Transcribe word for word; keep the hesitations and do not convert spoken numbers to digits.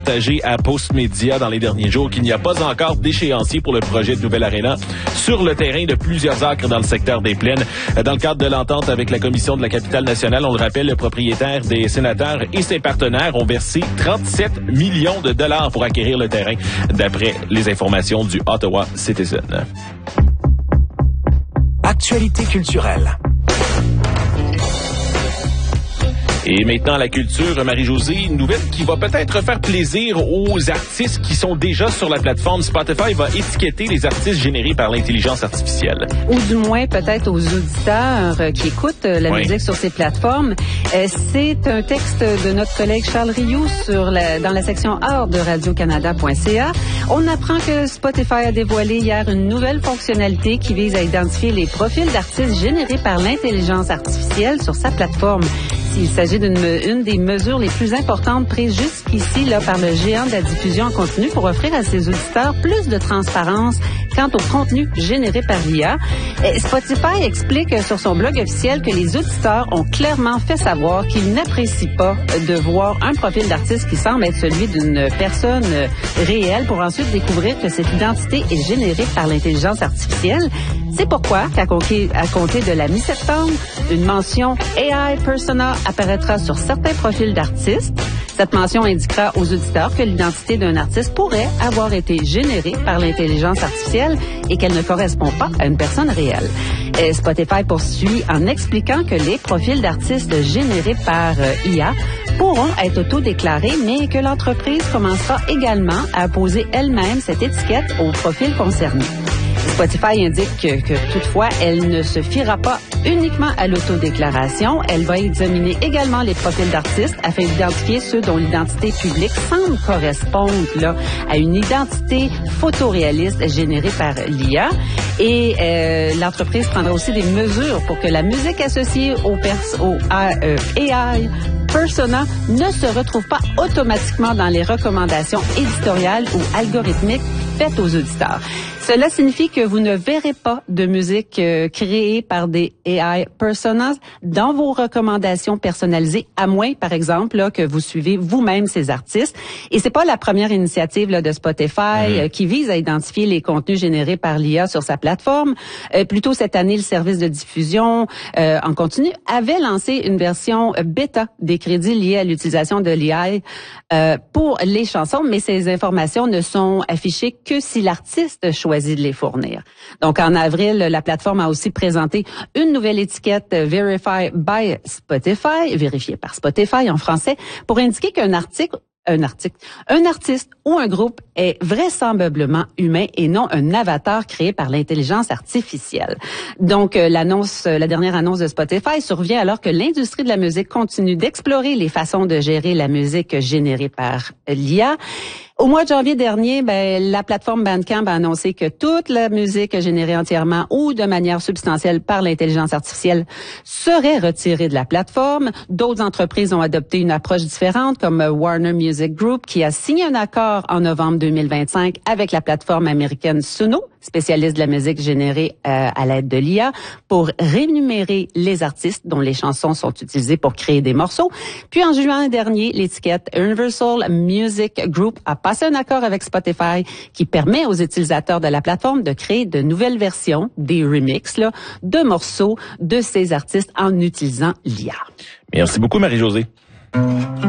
Partagé à Postmedia dans les derniers jours qu'il n'y a pas encore d'échéancier pour le projet de nouvelle aréna sur le terrain de plusieurs acres dans le secteur des Plaines. Dans le cadre de l'entente avec la Commission de la capitale nationale, on le rappelle, le propriétaire des sénateurs et ses partenaires ont versé trente-sept millions de dollars pour acquérir le terrain, d'après les informations du Ottawa Citizen. Actualité culturelle. Et maintenant, la culture, Marie-Josée, une nouvelle qui va peut-être faire plaisir aux artistes qui sont déjà sur la plateforme. Spotify va étiqueter les artistes générés par l'intelligence artificielle. Ou du moins, peut-être aux auditeurs qui écoutent la oui. musique sur ces plateformes. C'est un texte de notre collègue Charles Rioux sur la, dans la section art de radio canada point c a. On apprend que Spotify a dévoilé hier une nouvelle fonctionnalité qui vise à identifier les profils d'artistes générés par l'intelligence artificielle sur sa plateforme. Il s'agit d'une une des mesures les plus importantes prises jusqu'ici là par le géant de la diffusion en continu pour offrir à ses auditeurs plus de transparence quant au contenu généré par l'I A. Spotify explique sur son blog officiel que les auditeurs ont clairement fait savoir qu'ils n'apprécient pas de voir un profil d'artiste qui semble être celui d'une personne réelle pour ensuite découvrir que cette identité est générée par l'intelligence artificielle. C'est pourquoi, qu'à compter, à compter de la mi-septembre, une mention A I Persona apparaîtra sur certains profils d'artistes. Cette mention indiquera aux auditeurs que l'identité d'un artiste pourrait avoir été générée par l'intelligence artificielle et qu'elle ne correspond pas à une personne réelle. Et Spotify poursuit en expliquant que les profils d'artistes générés par euh, I A pourront être autodéclarés, mais que l'entreprise commencera également à poser elle-même cette étiquette aux profils concernés. Spotify indique que, que toutefois, elle ne se fiera pas uniquement à l'autodéclaration. Elle va examiner également les profils d'artistes afin d'identifier ceux dont l'identité publique semble correspondre là, à une identité photoréaliste générée par l'I A. Et euh, l'entreprise prendra aussi des mesures pour que la musique associée au, pers- au A, euh, A I Persona ne se retrouve pas automatiquement dans les recommandations éditoriales ou algorithmiques faites aux auditeurs. Cela signifie que vous ne verrez pas de musique euh, créée par des A I personas dans vos recommandations personnalisées, à moins, par exemple, là, que vous suivez vous-même ces artistes. Et c'est pas la première initiative là, de Spotify mmh. euh, qui vise à identifier les contenus générés par l'I A sur sa plateforme. Euh, plus tôt cette année, le service de diffusion euh, en continu avait lancé une version bêta des crédits liés à l'utilisation de l'I A euh, pour les chansons, mais ces informations ne sont affichées que si l'artiste choisit de les fournir. Donc, en avril, la plateforme a aussi présenté une nouvelle étiquette Verify by Spotify, vérifiée par Spotify en français, pour indiquer qu'un article Un article, un artiste ou un groupe est vraisemblablement humain et non un avatar créé par l'intelligence artificielle. Donc, euh, l'annonce, la dernière annonce de Spotify survient alors que l'industrie de la musique continue d'explorer les façons de gérer la musique générée par l'I A. Au mois de janvier dernier, ben, la plateforme Bandcamp a annoncé que toute la musique générée entièrement ou de manière substantielle par l'intelligence artificielle serait retirée de la plateforme. D'autres entreprises ont adopté une approche différente, comme Warner Music Group, qui a signé un accord en novembre deux mille vingt-cinq avec la plateforme américaine Suno, spécialiste de la musique générée euh, à l'aide de l'I A, pour rémunérer les artistes dont les chansons sont utilisées pour créer des morceaux. Puis en juin dernier, l'étiquette Universal Music Group a passé un accord avec Spotify qui permet aux utilisateurs de la plateforme de créer de nouvelles versions, des remixes, là, de morceaux de ces artistes en utilisant l'I A. Merci beaucoup, Marie-Josée.